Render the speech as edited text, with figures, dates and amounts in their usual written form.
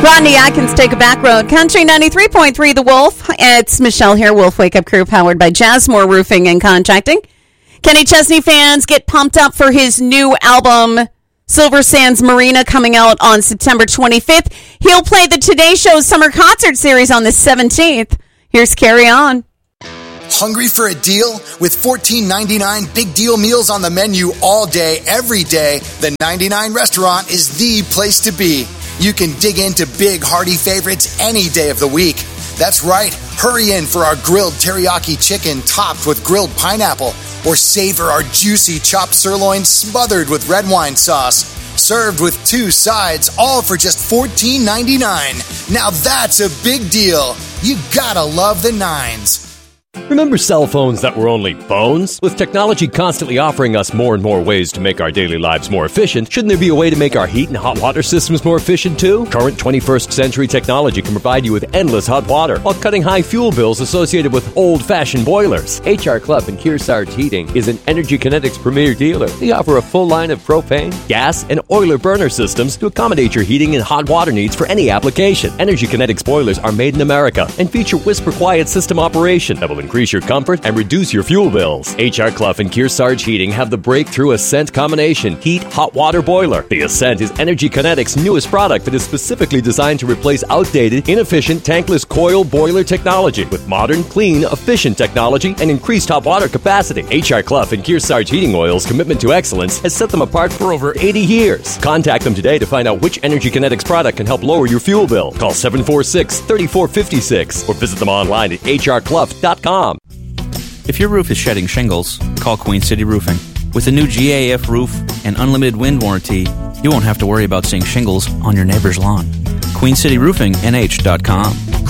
Rodney Atkins, Take a Back Road. Country 93.3 The Wolf. It's Michelle here, Wolf Wake Up Crew, powered by Jazzmore Roofing and Contracting. Kenny Chesney fans, get pumped up for his new album, Silver Sands Marina, coming out on September 25th. He'll play the Today Show's summer concert series on the 17th. Here's Carry On. Hungry for a deal? With $14.99 big deal meals on the menu all day, every day, the 99 Restaurant is the place to be. You can dig into big, hearty favorites any day of the week. That's right. Hurry in for our grilled teriyaki chicken topped with grilled pineapple, or savor our juicy chopped sirloin smothered with red wine sauce. Served with 2 sides, all for just $14.99. Now that's a big deal. You gotta love the Nines. Remember cell phones that were only phones? With technology constantly offering us more and more ways to make our daily lives more efficient, shouldn't there be a way to make our heat and hot water systems more efficient too? Current 21st century technology can provide you with endless hot water while cutting high fuel bills associated with old-fashioned boilers. H.R. Clough and Kearsarge Heating is an Energy Kinetics premier dealer. They offer a full line of propane, gas, and oiler burner systems to accommodate your heating and hot water needs for any application. Energy Kinetics boilers are made in America and feature whisper quiet system operation that will increase your comfort and reduce your fuel bills. H.R. Clough and Kearsarge Heating have the breakthrough Ascent combination heat hot water boiler. The Ascent is Energy Kinetics' newest product that is specifically designed to replace outdated, inefficient, tankless coil boiler technology with modern, clean, efficient technology and increased hot water capacity. H.R. Clough and Kearsarge Heating Oil's commitment to excellence has set them apart for over 80 years. Contact them today to find out which Energy Kinetics product can help lower your fuel bill. Call 746-3456 or visit them online at hrclough.com. If your roof is shedding shingles, call Queen City Roofing. With a new GAF roof and unlimited wind warranty, you won't have to worry about seeing shingles on your neighbor's lawn. QueenCityRoofingNH.com.